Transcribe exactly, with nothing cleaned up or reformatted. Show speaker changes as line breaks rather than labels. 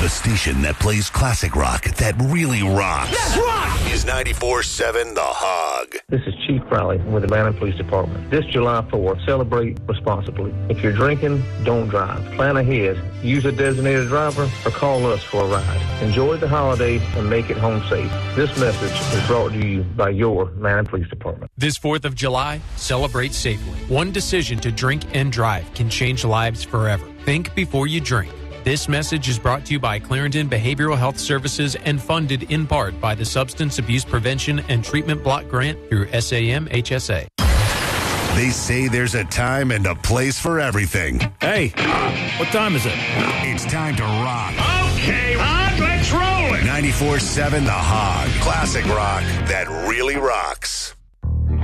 The station that plays classic rock that really rocks.
Let's rock!
Is ninety-four point seven The Hog.
This is Chief Crowley with the Atlanta Police Department. This July fourth, celebrate responsibly. If you're drinking, don't drive. Plan ahead. Use a designated driver or call us for a ride. Enjoy the holiday and make it home safe. This message is brought to you by your Atlanta Police Department.
This fourth of July, celebrate safely. One decision to drink and drive can change lives forever. Think before you drink. This message is brought to you by Clarendon Behavioral Health Services and funded in part by the Substance Abuse Prevention and Treatment Block Grant through S A M H S A.
They say there's a time and a place for everything.
Hey, what time is it?
It's time to rock.
Okay, Rod, let's roll it!
ninety-four point seven The Hog. Classic rock that really rocks.